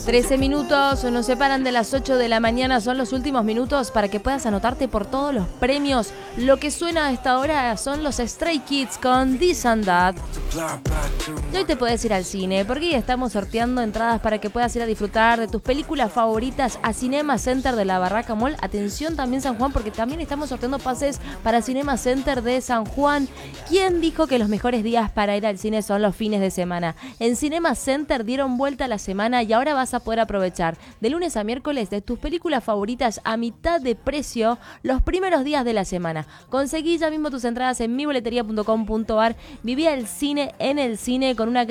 13 minutos nos separan de las 8 de la mañana, son los últimos minutos para que puedas anotarte por todos los premios. Lo que suena a esta hora son los Stray Kids con This and That. Y hoy te puedes ir al cine, porque estamos sorteando entradas para que puedas ir a disfrutar de tus películas favoritas a Cinema Center de la Barraca Mall. Atención también San Juan, porque también estamos sorteando pases para Cinema Center de San Juan. ¿Quién dijo que los mejores días para ir al cine son los fines de semana? En Cinema Center dieron vuelta a la semana y ahora vas a poder aprovechar de lunes a miércoles de tus películas favoritas a mitad de precio los primeros días de la semana. Conseguí ya mismo tus entradas en miboleteria.com.ar. Viví el cine en el cine con una